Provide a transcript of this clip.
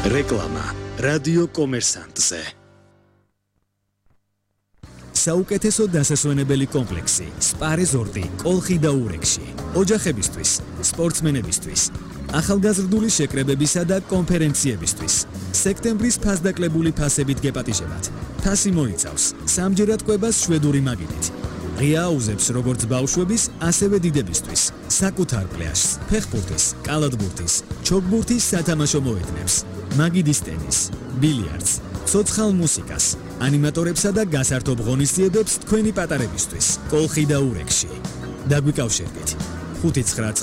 რეკლამა რადიო კომერსანტზე. საუკეთესო დასასვენებელი კომპლექსი სპა რეზორტი კოლხი და ურეკში. ოჯახებისთვის, სპორტსმენებისთვის, ახალგაზრდული შეკრებებისა და კონფერენციებისთვის. სექტემბრის ფასდაკლებული ფასებით გეპატიჟებათ. ფასი მოიცავს სამჯერად კვებას შვედური მაგიდით. ღია აუზებს როგორც ბავშვების, ასევე დიდებისთვის. საკუთარ პლაჟს, ფეხბურთის, კალათბურთის, ჩოგბურთის სათამაშო მოედნებს. მაგიდის ტენის, ბილიარდს, ცოცხალ მუსიკას, ანიმატორებსა და გასართობ ღონისძიებებს თქვენი პატარებისთვის. კოლხი და ურეკში. დაგვიკავშირდით 599